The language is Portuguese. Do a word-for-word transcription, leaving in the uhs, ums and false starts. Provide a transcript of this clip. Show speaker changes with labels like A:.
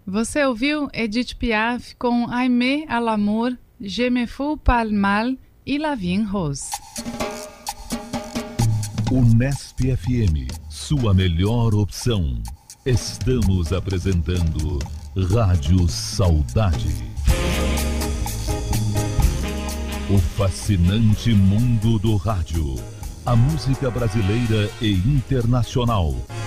A: Você ouviu Edith Piaf com Aimé à l'amour, Je me fous pas mal e La Vie en Rose.
B: Unesp F M, sua melhor opção. Estamos apresentando Rádio Saudade. O fascinante mundo do rádio. A música brasileira e internacional.